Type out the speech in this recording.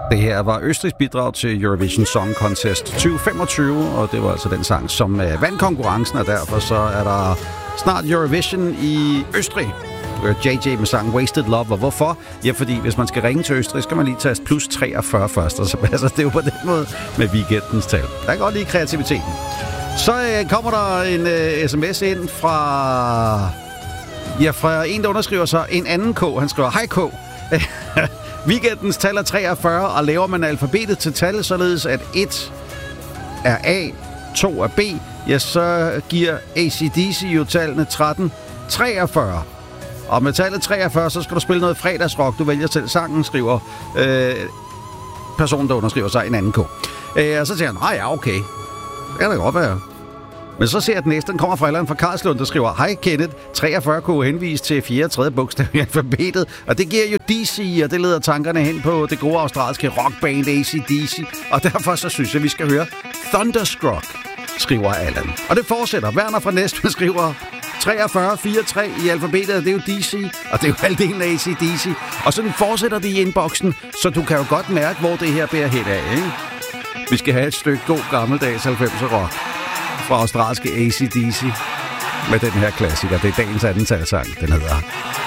Det her var Østrigs bidrag til Eurovision Song Contest 2025, og det var altså den sang, som vandt konkurrencen, og derfor så er der snart Eurovision i Østrig. JJ med sangen Wasted Love, og hvorfor? Ja, fordi hvis man skal ringe til Østrig, skal man lige taste plus 43 først, og så passer det jo på den måde med weekendens tal. Jeg kan godt lide kreativiteten. Så kommer der en sms ind fra en, der underskriver sig en anden K. Han skriver, hej K. Weekendens tal er 43, og laver man alfabetet til tal, således at 1 er A, 2 er B, ja, så giver AC/DC jo tallene 13, 43. Og med tallet 43, så skal du spille noget fredagsrock. Du vælger selv sangen, skriver personen, der underskriver sig en anden K. Og så siger han, nej, ja, okay. Det kan da godt være. Men så ser jeg, at den næste, den kommer fra Allan fra Karlslund, der skriver, hej Kenneth, 43 kunne henvise til 4. og 3. bogstav i alfabetet, og det giver jo DC, og det leder tankerne hen på det gode australske rockband AC/DC, og derfor så synes jeg, vi skal høre Thunderstruck, skriver Allan. Og det fortsætter. Werner fra Næstved skriver 43, 4, 3 i alfabetet, og det er jo DC, og det er jo halvdelen af AC/DC. Og sådan fortsætter det i inboxen, så du kan jo godt mærke, hvor det her bærer hen af, ikke? Vi skal have et stykke god gammeldags 90'er rock fra australske AC/DC med den her klassiker. Det er dagens anden talsang, den hedder